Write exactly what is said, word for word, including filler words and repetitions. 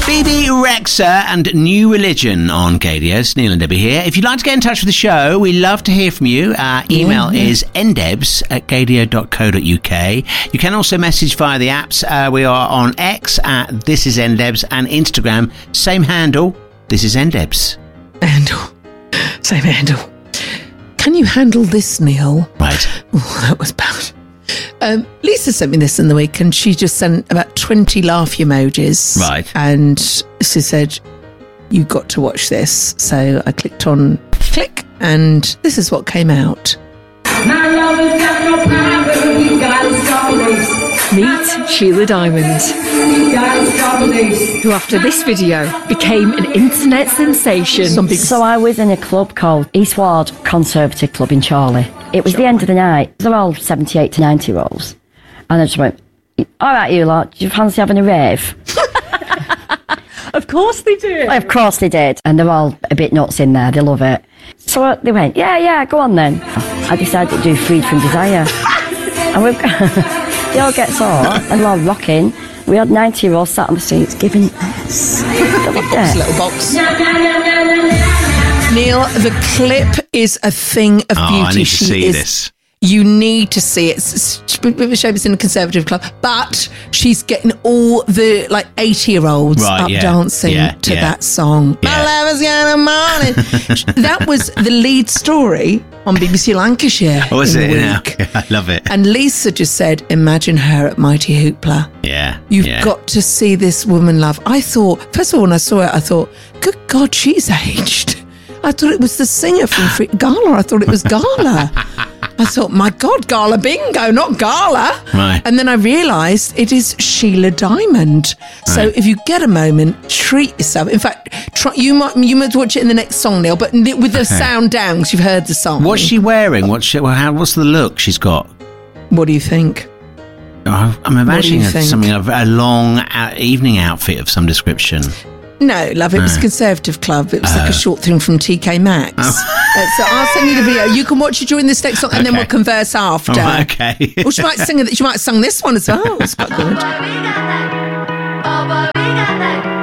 B B Rexa and New Religion on Gadio. It's Neil and Debbie here. If you'd like to get in touch with the show, we love to hear from you. Our email yeah, yeah. is ndebs at gadio dot co dot uk. You can also message via the apps. Uh, we are on X at This Is Ndebs and Instagram, same handle, This Is Ndebs. Handle. Same handle. Can you handle this, Neil? Right. Oh, that was bad. Um, Lisa sent me this in the week and she just sent about twenty laugh emojis. Right. And she said, you got to watch this. So I clicked on click and this is what came out. Meet Sheila Diamond, who after this video became an internet sensation. So I was in a club called Eastward Conservative Club in Chorley. It was the end of the night. They're all seventy-eight to ninety year olds. And I just went, all right, you lot, do you fancy having a rave? Of course they did. Well, of course they did. And they're all a bit nuts in there. They love it. So they went, yeah, yeah, go on then. I decided to do Freed from Desire. And we've they all get on and we're all rocking. We had ninety year olds sat on the seats giving us. This little box. Neil, the clip is a thing of oh, beauty. I need to she see is, this. You need to see it. It's a bit of a shame it's in a conservative club, but she's getting all the like eighty year olds right, up yeah, dancing yeah, to yeah. that song. Yeah. My love is gonna morning. That was the lead story on B B C Lancashire. Oh, was in it? the Yeah, week. okay. I love it. And Lisa just said, imagine her at Mighty Hoopla. Yeah. You've yeah. got to see this woman, love. I thought, first of all, when I saw it, I thought, good God, she's aged. I thought it was the singer from Free- Gala. I thought it was Gala. I thought, my God, Gala Bingo, not Gala. Right. And then I realised it is Sheila Diamond. So Right. if you get a moment, treat yourself. In fact, try, you might you might watch it in the next song, Neil, but with the Okay. sound down because you've heard the song. What's she wearing? What's she, well, how, what's the look she's got? What do you think? Oh, I'm imagining you a, think? something of a long out, evening outfit of some description. No, love, it was a Conservative Club. It was like a short thing from T K Maxx. Uh, so I'll send you the video. You can watch it during this next song and then Okay. we'll converse after. Oh, okay. Well, she might sing it. She might have sung this one as well. It's quite good. Oh, boy, we got that.